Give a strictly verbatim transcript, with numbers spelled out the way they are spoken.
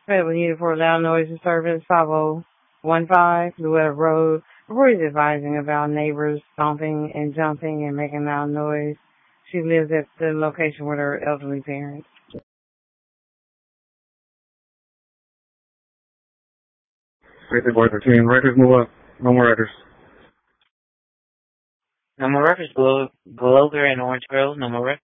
Available needed for loud noise disturbance, five oh one five, Louetta Road. Rory is advising about neighbors stomping and jumping and making loud noise. She lives at the location with her elderly parents. Safety boy thirteen. Records move up. No more records. No more records. Glo- Glover and Orange Grove. No more records.